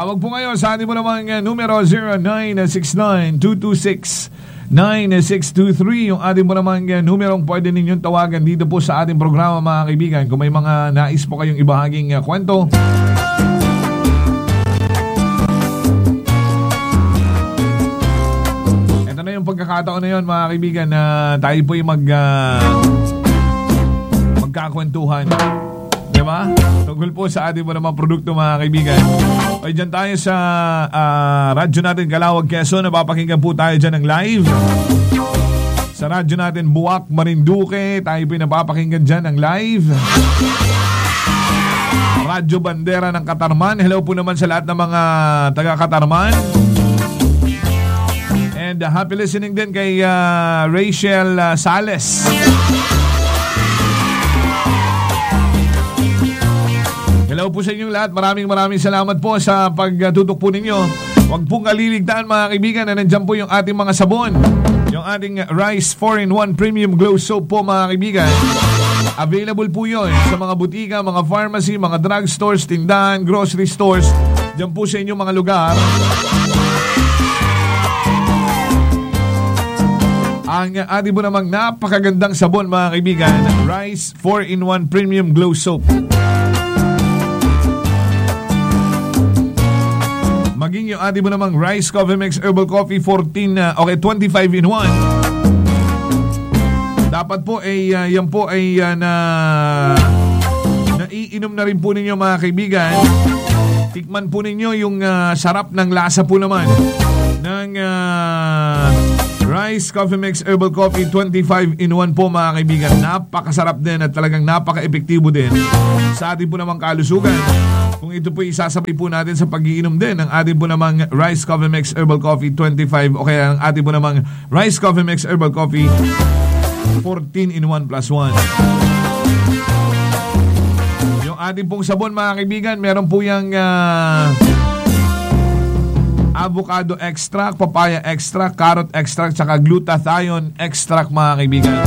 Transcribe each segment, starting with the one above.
Tawag po ngayon sa ating mo namang numero 0969-226-9623. Yung ating mo namang numerong pwede ninyong tawagan dito po sa ating programa, mga kaibigan. Kung may mga nais po kayong ibahaging kwento, ito na yung pagkakataon na yun, mga kaibigan, na tayo po yung magkakwentuhan. Diba? Tungkol po sa ating mga produkto, mga kaibigan. Okay, dyan tayo sa radyo natin Calawag, Quezon. Napapakinggan po tayo dyan ng live. Sa radyo natin Buwak, Marinduque, tayo po napapakinggan dyan ng live. Radyo Bandera ng Katarman. Hello po naman sa lahat ng mga taga-Katarman. And happy listening din kay Rachel Sales. Hello po sa inyong lahat. Maraming salamat po sa pagtutok po ninyo. Huwag pong kaliligtaan, mga kaibigan, na nandyan po yung ating mga sabon. Yung ating Rice 4-in-1 Premium Glow Soap po, mga kaibigan. Available po yun sa mga butika, mga pharmacy, mga drugstores, tindahan, grocery stores. Diyan po sa inyong mga lugar. Ang ating po namang napakagandang sabon, mga kaibigan. Rice 4-in-1 Premium Glow Soap. Maging yung ating mo namang Rice Coffee Mix Herbal Coffee 25 in 1. Dapat po ay yan po ay naiinom na rin po ninyo, mga kaibigan. Tikman po ninyo yung sarap ng lasa po naman ng Rice Coffee Mix Herbal Coffee 25 in 1 po, mga kaibigan. Napakasarap din at talagang napaka-epektibo din sa ating po namang kalusugan. Kung ito po isasabay po natin sa pag-iinom din ng ating po namang Rice Coffee Mix Herbal Coffee 25 o kaya ang ating po namang Rice Coffee Mix Herbal Coffee 14 in 1 plus 1. Yung ating pong sabon, mga kaibigan, meron po yung avocado extract, papaya extract, carrot extract, saka glutathione extract, mga kaibigan.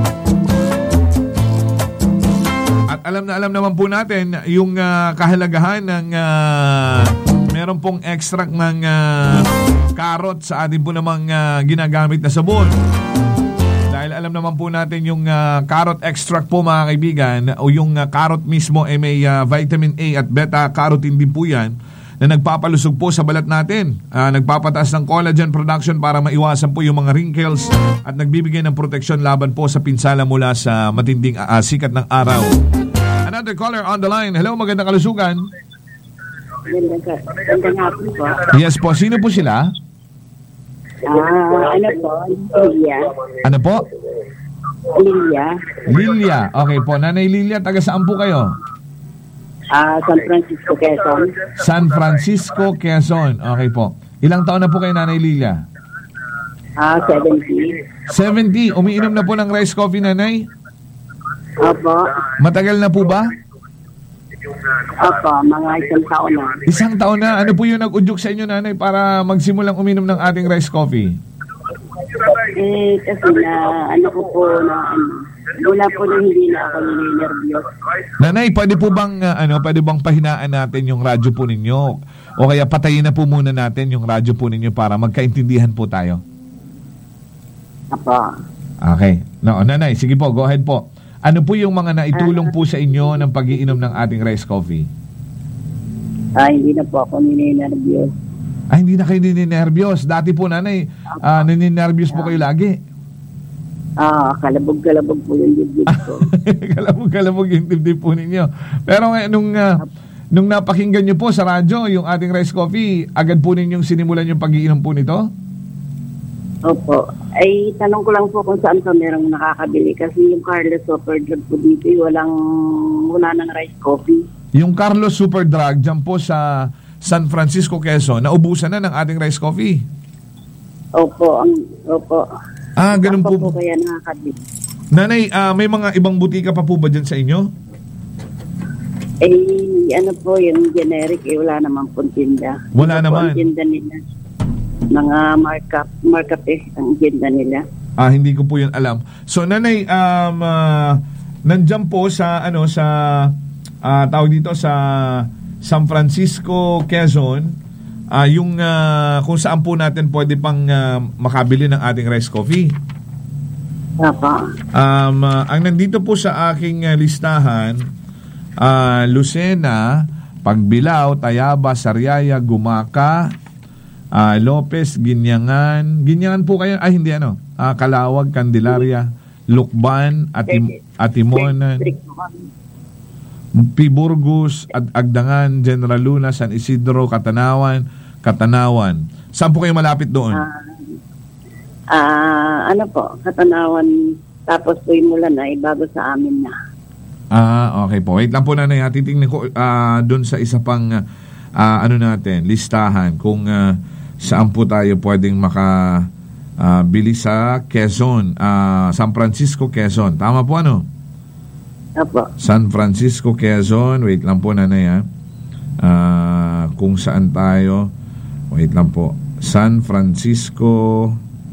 At alam naman po natin yung kahalagahan ng meron pong extract ng carrot sa ating po namang ginagamit na sabon. Dahil alam naman po natin yung carrot extract po, mga kaibigan, o yung carrot mismo ay may vitamin A at beta-carotene din po yan na nagpapalusog po sa balat natin. Nagpapataas ng collagen production para maiwasan po yung mga wrinkles at nagbibigay ng proteksyon laban po sa pinsala mula sa matinding sikat ng araw. Another caller on the line. Hello, magandang kalusugan. Magandang hapon po. Yes po, sino po sila? Ano po? Lilia. Ano po? Lilia. Okay po, Nanay Lilia, taga saan po kayo? San Francisco, Quezon. San Francisco, Quezon. Okay po. Ilang taon na po kayo, Nanay Lilia? 70. 70. Umiinom na po ng rice coffee, Nanay? Opo. Matagal na po ba? Opo, mga isang taon na. Isang taon na. Ano po yung nag-udyok sa inyo, Nanay, para magsimulang uminom ng ating rice coffee? Kasi ano ko po wala po na hindi na ako nininervyos. Nanay, pwede bang pahinaan natin yung radyo po ninyo? O kaya patayin na po muna natin yung radyo po ninyo para magkaintindihan po tayo? Opo. Okay. No, Nanay, sige po, go ahead po. Ano po yung mga naitulong po sa inyo ng pag-iinom ng ating rice coffee? Hindi na po ako nininervyos. Hindi na kayo nininervyos. Dati po, Nanay, nininervyos po kayo lagi. Kalabog-kalabog po yung dibdib ko. Kalabog-kalabog yung dibdib po ninyo. Pero nung napakinggan nyo po sa radyo yung ating rice coffee, agad po ninyong sinimulan yung pag-iinom po nito? Opo. Ay, tanong ko lang po kung saan pa merong nakakabili kasi yung Carlos Super Drug po dito, wala ng rice coffee. Yung Carlos Super Drug, dyan po sa San Francisco, Quezon, naubusan na ng ating rice coffee? Opo. Opo. Ganun po. Po kaya nakakabili. Nanay, may mga ibang butika pa po ba dyan sa inyo? Ano po, yung generic, wala naman pong tinda. Wala naman? Ang tinda nila. Mga markup ang tinda nila. Hindi ko po yun alam. So, Nanay, nandyan po sa, tawag dito, sa San Francisco, Quezon, yung kung saan po natin pwede pang makabili ng ating rice coffee. Opo. Ang nandito po sa aking listahan, Lucena, Pagbilao, Tayaba, Sariaya, Gumaka, Lopez, Ginyangan. Ginyangan po kayo? Ay, hindi Calawag, Candelaria, Lukban, Atimonan, Piburgos, Agdangan, General Luna, San Isidro, Katanawan. Saan po kayo malapit doon? Katanawan. Tapos po yung mula na, bago sa amin na. Okay po. Wait lang po, nanay. Titingnan ko doon sa isa pang listahan kung saan po tayo pwedeng bili sa Quezon. San Francisco, Quezon. Tama po, Opo. San Francisco, Quezon. Wait lang po, nanay, kung saan tayo. Wait lang po. San Francisco,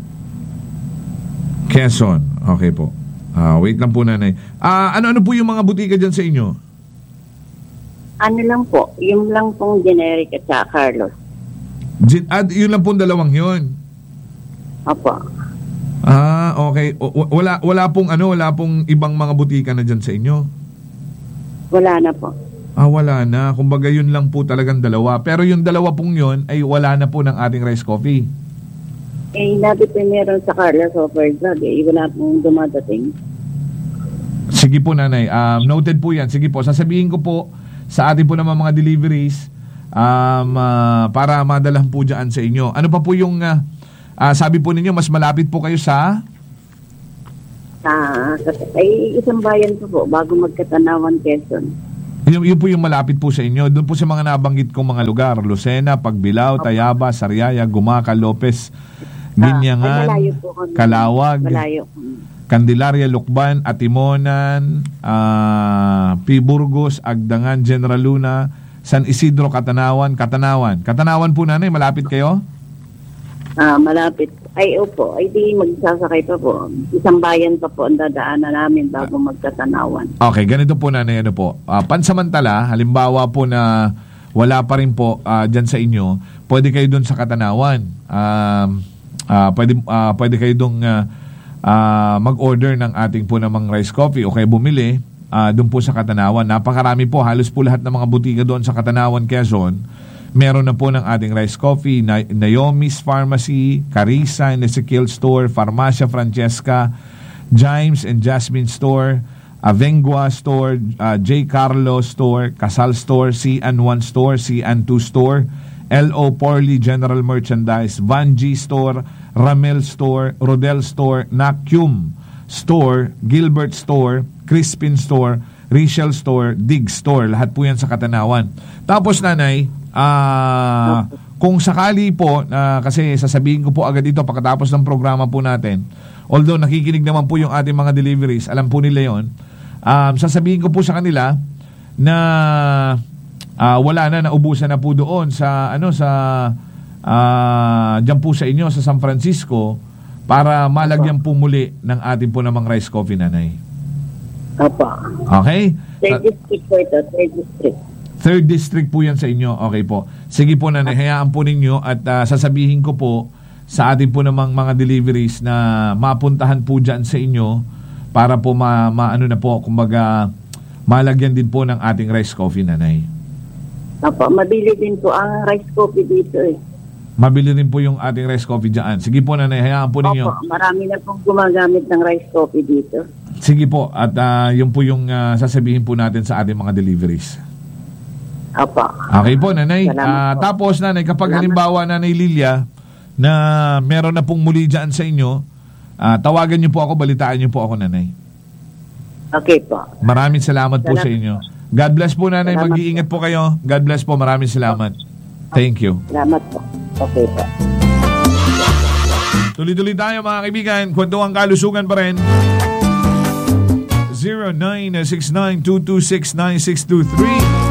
Quezon. Okay po. Wait lang po, nanay. Ano po yung mga butika dyan sa inyo? Ano lang po, yung lang pong generic at saka Carlos. Yun lang pong dalawang yun? Opo. Okay. Wala pong ibang mga butika na dyan sa inyo? Wala na po. Wala na. Kumbaga yun lang po talagang dalawa. Pero yung dalawa pong yun ay wala na po ng ating rice coffee. Nabi po meron sa Carlos Offer Drug. Wala pong dumadating. Sige po, nanay. Noted po yan. Sige po, sasabihin ko po sa ating po naman mga deliveries para madalang po dyan sa inyo. Ano pa po yung sabi po ninyo, mas malapit po kayo sa? Isang bayan po bago magkatanawan, Quezon. Yun po yung malapit po sa inyo. Doon po sa mga nabanggit kong mga lugar. Lucena, Pagbilao, Tayaba, Sariaya, Gumaka, Lopez, Ginyangan, Calawag, Candelaria, Lukban, Atimonan, Piburgos, Agdangan, General Luna, San Isidro, Katanawan. Katanawan po, nanay, malapit kayo? Malapit. Opo. Di magsasakay pa po. Isang bayan pa po ang dadaanan namin bago magkatanawan. Okay, ganito po, nanay, pansamantala, halimbawa po na wala pa rin po dyan sa inyo, pwede kayo dun sa Katanawan. Pwede kayo dun mag-order ng ating po namang rice coffee o kayo bumili doon po sa Katanawan. Napakarami po, halos po lahat ng mga butika doon sa Katanawan, Quezon. Meron na po ng ating rice coffee, Naomi's Pharmacy, Carissa and Ezekiel Store, Farmacia Francesca, James and Jasmine Store, Avengua Store, J. Carlos Store, Casal Store, CN1 Store, CN2 Store, L.O. Porley General Merchandise, Van G Store, Ramel Store, Rodel Store, Nacium Store, Gilbert Store, Crispin Store, Richel Store, Dig Store. Lahat po yan sa Katanawan. Tapos, nanay, kung sakali po, kasi sasabihin ko po agad ito pagkatapos ng programa po natin, although nakikinig naman po yung ating mga deliveries, alam po nila yon, sasabihin ko po sa kanila na wala na, naubusan na po doon sa dyan po sa inyo sa San Francisco para malagyan po muli ng ating po namang rice coffee, nanay. Opo. Okay? Third district po ito, third district. Third district po yan sa inyo. Okay po. Sige po, nanay, hayaan po ninyo at sasabihin ko po sa ating po namang mga deliveries na mapuntahan po dyan sa inyo para po kumbaga malagyan din po ng ating rice coffee, nanay. Opo, mabili din po ang rice coffee dito eh. Mabili rin po yung ating rice coffee dyan. Sige po, nanay, hayaan po ninyo. Opo, marami na pong gumagamit ng rice coffee dito. Sige po, at yun po yung sasabihin po natin sa ating mga deliveries. Opo. Okay po, nanay. Po. Tapos, nanay, kapag halimbawa, nanay Lilia, na meron na pong muli dyan sa inyo, tawagan niyo po ako, balitaan niyo po ako, nanay. Okay po. Maraming salamat po sa inyo. God bless po, nanay. Mag-iingat po kayo. God bless po. Maraming salamat. Thank you. Salamat po. Okay po. Tuloy-tuloy tayo, mga kaibigan. Kwentuhang kalusugan pa rin. 0969-226-9623